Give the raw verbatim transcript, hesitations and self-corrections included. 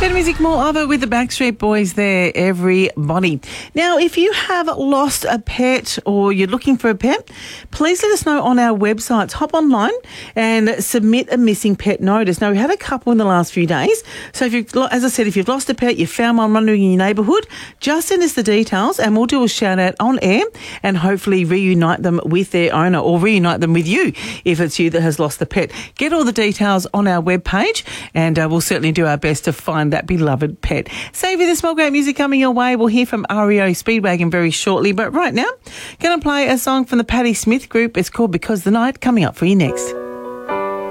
Better music, more of it with the Backstreet Boys there, everybody. Now, if you have lost a pet or you're looking for a pet, please let us know on our websites. Hop online and submit a missing pet notice. Now, we had a couple in the last few days. So, if you've, as I said, if you've lost a pet, you found one wandering in your neighbourhood, just send us the details and we'll do a shout out on air and hopefully reunite them with their owner or reunite them with you if it's you that has lost the pet. Get all the details on our webpage and uh, we'll certainly do our best to find that beloved pet. Save you the small great music coming your way. We'll hear from R E O Speedwagon very shortly, but right now, going to play a song from the Patti Smith Group. It's called Because the Night, coming up for you next.